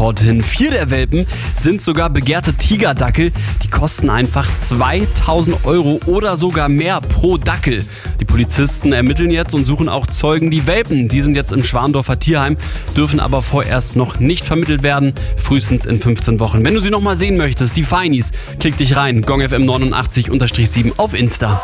Tiertransportin. 4 der Welpen sind sogar begehrte Tigerdackel. Die kosten einfach 2.000 € oder sogar mehr pro Dackel. Die Polizisten ermitteln jetzt und suchen auch Zeugen. Die Welpen, die sind jetzt im Schwandorfer Tierheim, dürfen aber vorerst noch nicht vermittelt werden. Frühestens in 15 Wochen. Wenn du sie noch mal sehen möchtest, die Feinis, klick dich rein. GongFM 89-7 auf Insta.